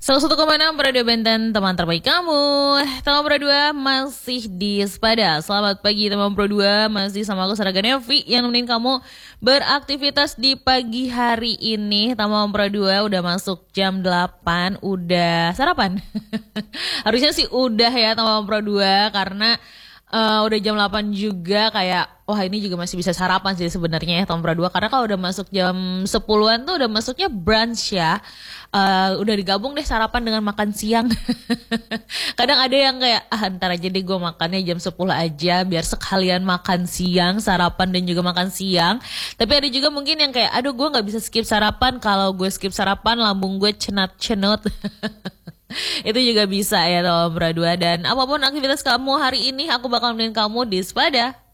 101,6 Radio Benten, teman terbaik kamu. Teman Pro 2 masih di Sepada. Selamat pagi teman Pro 2, masih sama aku Saraga Nevi yang nemenin kamu beraktivitas di pagi hari ini. Teman Pro 2 udah masuk jam 8, udah sarapan. Harusnya sih udah ya teman Pro 2 karena udah jam 8 juga kayak wah ini juga masih bisa sarapan sih sebenarnya ya Tom Pro 2 karena kalau udah masuk jam 10-an tuh udah masuknya brunch ya. Udah digabung deh sarapan dengan makan siang. Kadang ada yang kayak ntar aja deh gue makannya jam 10 aja biar sekalian makan siang, sarapan dan juga makan siang. Tapi ada juga mungkin yang kayak aduh gue gak bisa skip sarapan, kalau gue skip sarapan lambung gue cenut-cenut. Itu juga bisa ya Tom Pro 2. Dan apapun aktivitas kamu hari ini, aku bakal nemenin kamu di Sepada.